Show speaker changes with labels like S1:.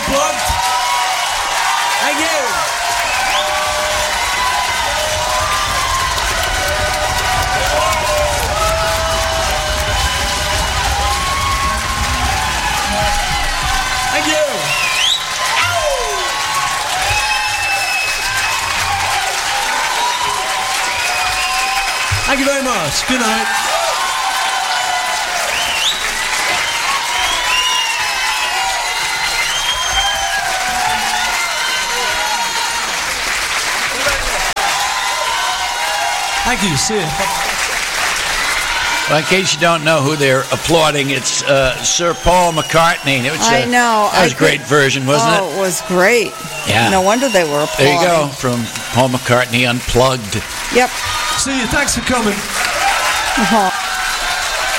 S1: Unplugged. Thank you. Thank you. Thank you very much. Good night. Thank you. See you.
S2: Well, in case you don't know who they're applauding, it's Sir Paul McCartney.
S3: I know.
S2: That was a great version, wasn't it?
S3: Oh, it was great.
S2: Yeah.
S3: No wonder they were applauding.
S2: There you go, from Paul McCartney Unplugged.
S3: Yep.
S1: See you. Thanks for coming.
S3: Uh-huh.